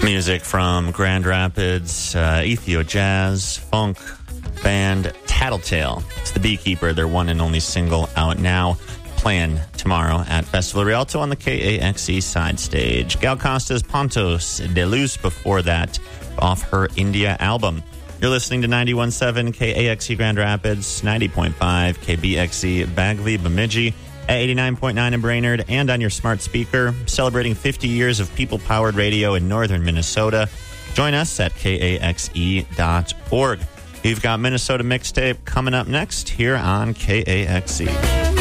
Music from Grand Rapids, Ethio Jazz, funk band Tattletale. It's The Beekeeper, their one and only single out now, playing tomorrow at Festival Rialto on the KAXE side stage. Gal Costa's Pontos de Luz before that, off her India album. You're listening to 91.7 KAXE Grand Rapids, 90.5 KBXE Bagley Bemidji, at 89.9 in Brainerd, and on your smart speaker, celebrating 50 years of people-powered radio in northern Minnesota. Join us at KAXE.org. We've got Minnesota Mixtape coming up next here on KAXE.